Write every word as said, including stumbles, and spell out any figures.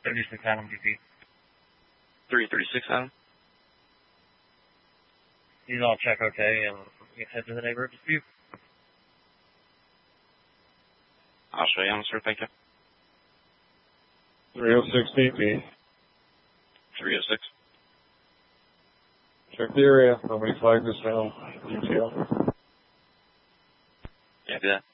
thirty-six Adam D P. three thirty-six Adam. He's all check okay, and we can head to the neighborhood dispute. I'll show you on, sir. Thank you. three oh six D P. three oh six. Check the area. Nobody flagged us down. Detail. Yeah, do that.